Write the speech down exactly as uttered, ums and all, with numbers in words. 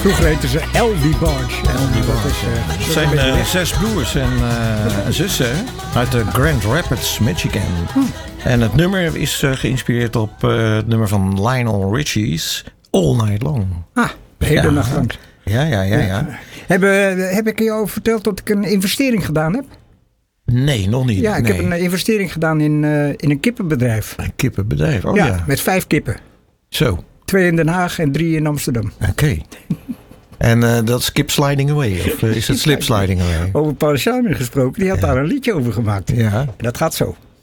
Vroeger heten ze L D Barge. L D Barge. Het zijn uh, zes broers en uh, zussen uit de Grand Rapids, Michigan. Hm. En het nummer is uh, geïnspireerd op uh, het nummer van Lionel Richie's All Night Long. Ah, de hele ja. nacht lang. Ja, ja, ja. ja. ja. Heb, heb ik je al verteld dat ik een investering gedaan heb? Nee, nog niet. Ja, ik nee. heb een investering gedaan in, uh, in een kippenbedrijf. Een kippenbedrijf, oh ja. ja. Met vijf kippen. Zo. Twee in Den Haag en drie in Amsterdam. Oké. Okay. En uh, dat is Kip Sliding Away? Of uh, is het Slip Sliding Away? Over Paul Simon gesproken, die had ja. daar een liedje over gemaakt. Ja. En dat gaat zo.